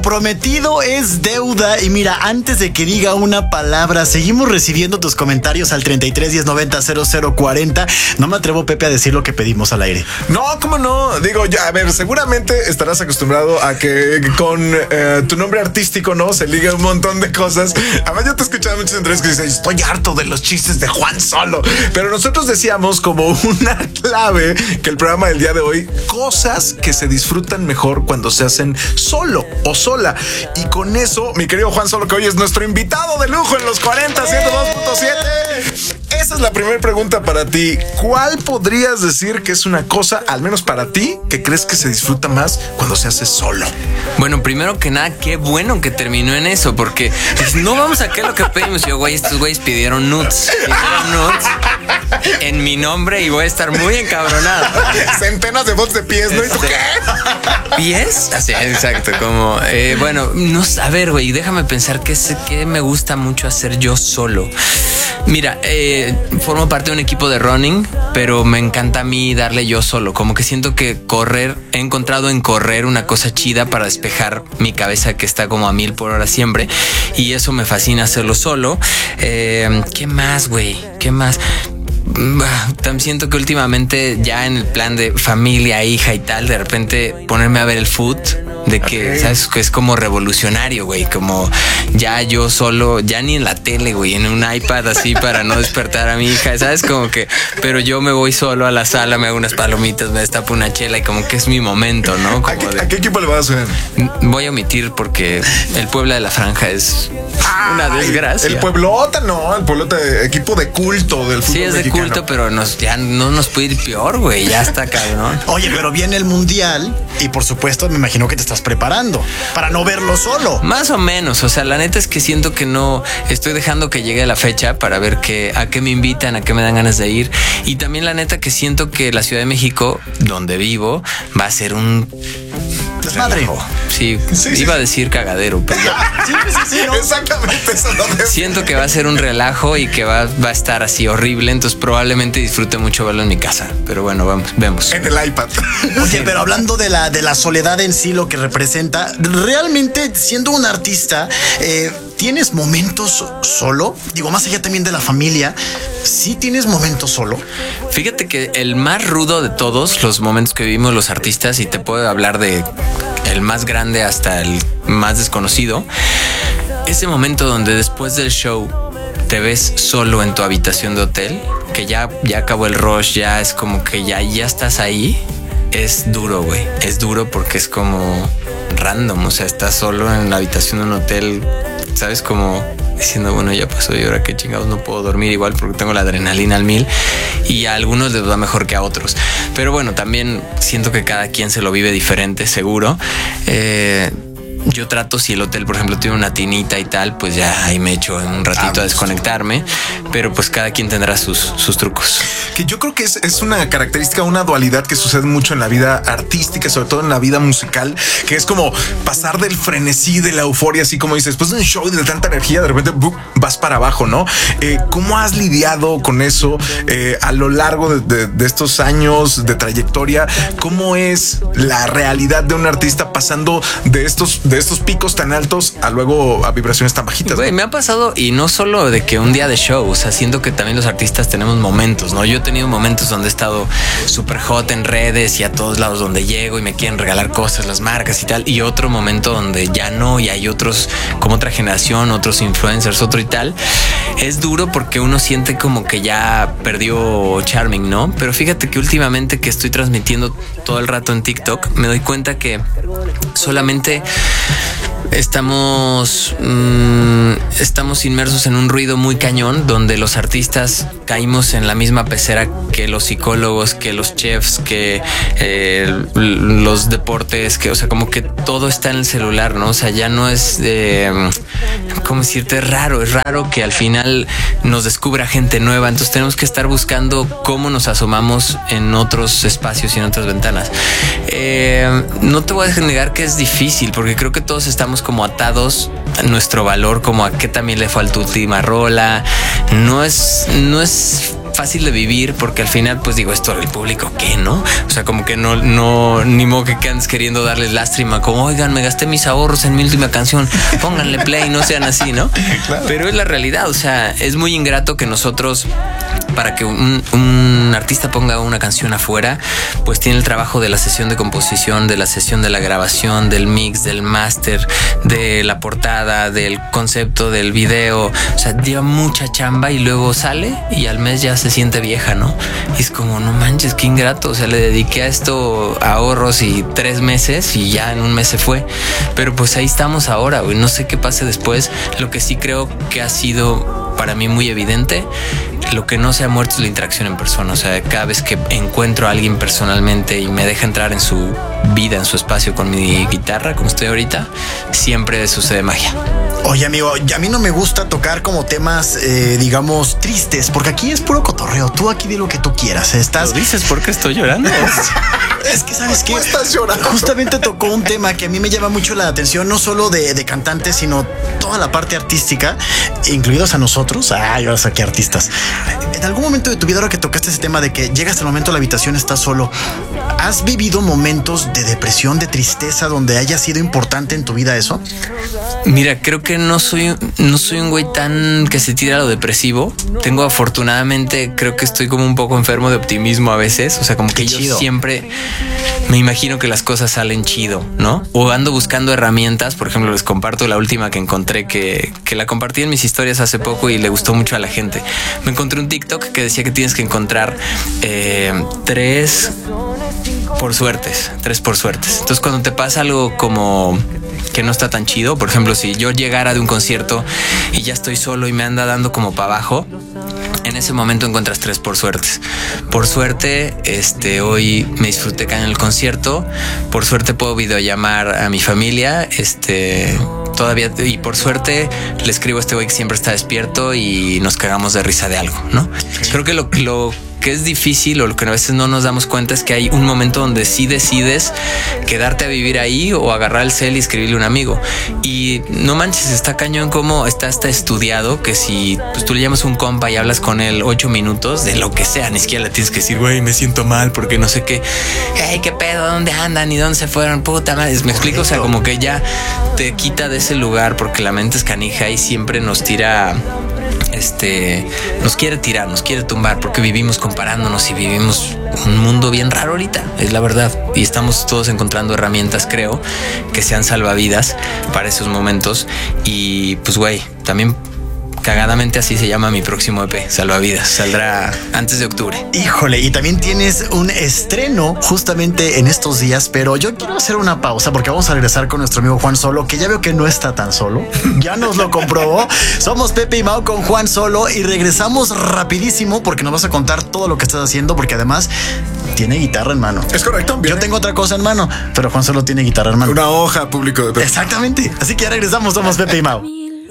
prometido es deuda. Y mira, antes de que diga una palabra, seguimos recibiendo tus comentarios al 33 10 90 00 40. No me atrevo, Pepe, a decir lo que pedimos al aire. No, ¿cómo no? Digo, ya, a ver, seguramente estarás acostumbrado a que con tu nombre artístico, ¿no? Se liga un montón de cosas. Además, yo te he escuchado muchas entrevistas que dicen, estoy harto de los chistes de Juan Solo. Pero nosotros decíamos como una clave que el programa del día de hoy, cosas que se disfrutan mejor cuando se hacen solo o sola. Y con eso, mi querido Juan Solo, que hoy es nuestro invitado de lujo en los 40 102.7. Esa es la primera pregunta para ti. ¿Cuál podrías decir que es una cosa, al menos para ti, que crees que se disfruta más cuando se hace solo? Bueno, primero que nada, qué bueno que terminó en eso, porque no vamos a qué lo que pedimos. Yo, güey, estos güeyes pidieron nudes en mi nombre y voy a estar muy encabronado. Centenas de bots de pies, ¿no? ¿Y tú qué? ¿Pies? Así, exacto, como, bueno, no, a ver, güey, déjame pensar qué me gusta mucho hacer yo solo. Mira, formo parte de un equipo de running, pero me encanta a mí darle yo solo. Como que siento que he encontrado en correr una cosa chida para despejar mi cabeza que está como a 1000 por hora siempre. Y eso me fascina hacerlo solo. ¿Qué más, güey? ¿Qué más? También siento que últimamente ya en el plan de familia, hija y tal, de repente ponerme a ver el foot, de que, okay, sabes, que es como revolucionario, güey, como ya yo solo, ya ni en la tele, güey, en un iPad así para no despertar a mi hija, sabes, como que, pero yo me voy solo a la sala, me hago unas palomitas, me destapo una chela y como que es mi momento, ¿no? Como ¿A qué equipo le vas a hacer? Voy a omitir porque el Puebla de la Franja es una desgracia. El Pueblota, no, el Pueblota, equipo de culto del fútbol. Sí, es mexicano. De culto, pero ya no nos puede ir peor, güey, ya está cabrón. Oye, pero viene el Mundial y por supuesto me imagino que te estás preparando para no verlo solo. Más o menos, o sea, la neta es que siento que no estoy dejando que llegue la fecha para ver a qué me invitan, a qué me dan ganas de ir. Y también la neta que siento que la Ciudad de México, donde vivo, va a ser un desmadre. Sí, iba a decir cagadero, pero sí, ¿no? Exactamente eso. Siento que va a ser un relajo y que va a estar así horrible, entonces probablemente disfrute mucho verlo en mi casa. Pero bueno, vemos. En el iPad. Oye, pero hablando de la soledad en sí, lo que representa, realmente siendo un artista, ¿tienes momentos solo? Digo, más allá también de la familia, ¿sí tienes momentos solo? Fíjate que el más rudo de todos los momentos que vivimos los artistas, y te puedo hablar de el más grande hasta el más desconocido, ese momento donde después del show te ves solo en tu habitación de hotel, que ya acabó el rush, ya es como que ya estás ahí, es duro, güey. Es duro porque es como random, o sea, estás solo en la habitación de un hotel, ¿sabes? Como diciendo, bueno, ya pasó y ahora qué chingados, no puedo dormir igual porque tengo la adrenalina al 1000 y a algunos les va mejor que a otros. Pero bueno, también siento que cada quien se lo vive diferente, seguro. Yo trato, si el hotel, por ejemplo, tiene una tinita y tal, pues ya ahí me echo un ratito a desconectarme, pero pues cada quien tendrá sus trucos. Que yo creo que es una característica, una dualidad que sucede mucho en la vida artística, sobre todo en la vida musical, que es como pasar del frenesí, de la euforia, así como dices, después de un show de tanta energía, de repente vas para abajo, ¿no? ¿Cómo has lidiado con eso a lo largo de estos años de trayectoria? ¿Cómo es la realidad de un artista pasando de estos picos tan altos a luego a vibraciones tan bajitas? Güey, me ha pasado, y no solo de que un día de show, o sea, siento que también los artistas tenemos momentos, ¿no? Yo he tenido momentos donde he estado súper hot en redes y a todos lados donde llego y me quieren regalar cosas, las marcas y tal, y otro momento donde ya no, y hay otros, como otra generación, otros influencers, otro y tal. Es duro porque uno siente como que ya perdió Charming, ¿no? Pero fíjate que últimamente que estoy transmitiendo todo el rato en TikTok, me doy cuenta que solamente estamos inmersos en un ruido muy cañón donde los artistas caímos en la misma pecera que los psicólogos, que los chefs, que los deportes, que, o sea, como que todo está en el celular, ¿no? O sea, ya no es ¿cómo decirte? Es raro que al final nos descubra gente nueva, entonces tenemos que estar buscando cómo nos asomamos en otros espacios y en otras ventanas. No te voy a negar que es difícil porque creo que todos estamos como atados a nuestro valor, como a qué también le fue a tu última rola. No es fácil de vivir porque al final, pues digo, esto el público, ¿qué, no? O sea, como que no, ni modo que andes queriendo darles lástima, como, oigan, me gasté mis ahorros en mi última canción, pónganle play, no sean así, ¿no? Claro. Pero es la realidad, o sea, es muy ingrato que nosotros, para que un artista ponga una canción afuera, pues tiene el trabajo de la sesión de composición, de la sesión de la grabación, del mix, del máster, de la portada, del concepto, del video. O sea, lleva mucha chamba y luego sale y al mes ya se siente vieja, ¿no? Y es como, no manches, qué ingrato. O sea, le dediqué a esto ahorros y 3 meses y ya en un mes se fue. Pero pues ahí estamos ahora, güey. No sé qué pase después. Lo que sí creo que ha sido para mí muy evidente, lo que no se ha muerto es la interacción en persona. O sea, cada vez que encuentro a alguien personalmente y me deja entrar en su vida, en su espacio con mi guitarra, como estoy ahorita, siempre sucede magia. Oye, amigo, a mí no me gusta tocar como temas, digamos, tristes, porque aquí es puro cotorreo. Tú aquí di lo que tú quieras. ¿Lo dices porque estoy llorando? Es que, ¿sabes qué? Estás llorando. Justamente tocó un tema que a mí me llama mucho la atención, no solo de cantantes, sino toda la parte artística, incluidos a nosotros. Ay, ahora saqué artistas. En algún momento de tu vida, ahora que tocaste ese tema de que llegas al momento de la habitación, estás solo, ¿has vivido momentos de depresión, de tristeza, donde haya sido importante en tu vida eso? Mira, creo que no soy un güey tan que se tira a lo depresivo. Tengo, afortunadamente, creo que estoy como un poco enfermo de optimismo a veces. O sea, como que yo siempre me imagino que las cosas salen chido, ¿no? O ando buscando herramientas. Por ejemplo, les comparto la última que encontré, que la compartí en mis historias hace poco y le gustó mucho a la gente. Me encontré un TikTok que decía que tienes que encontrar 3 por suertes. Entonces, cuando te pasa algo como que no está tan chido, por ejemplo, si yo llegara de un concierto y ya estoy solo y me anda dando como para abajo, en ese momento encuentras 3 por suertes. Por suerte, hoy me disfruté acá en el concierto. Por suerte puedo videollamar a mi familia, todavía, y por suerte le escribo a este güey que siempre está despierto y nos cagamos de risa de algo, ¿no? Creo que lo que es difícil, o lo que a veces no nos damos cuenta, es que hay un momento donde sí decides quedarte a vivir ahí o agarrar el cel y escribirle a un amigo. Y no manches, está cañón como está estudiado, que si pues, tú le llamas a un compa y hablas con él 8 minutos de lo que sea, ni siquiera le tienes que decir, güey, me siento mal porque no sé qué. Hey, qué pedo, ¿dónde andan y dónde se fueron? Puta madre, me explico. O sea, como que ya te quita de ese lugar, porque la mente es canija y siempre nos tira, nos quiere tirar, nos quiere tumbar, porque vivimos comparándonos y vivimos un mundo bien raro ahorita, es la verdad. Y estamos todos encontrando herramientas, creo, que sean salvavidas para esos momentos. Y pues, güey, también cagadamente así se llama mi próximo EP, Salvavidas. Saldrá antes de octubre. Híjole, y también tienes un estreno justamente en estos días, pero yo quiero hacer una pausa porque vamos a regresar con nuestro amigo Juan Solo, que ya veo que no está tan solo. Ya nos lo comprobó. Somos Pepe y Mau con Juan Solo y regresamos rapidísimo porque nos vas a contar todo lo que estás haciendo, porque además tiene guitarra en mano. Es correcto. Yo tengo otra cosa en mano, pero Juan Solo tiene guitarra en mano. Una hoja, público de Pepe. Exactamente. Así que ya regresamos. Somos Pepe y Mau.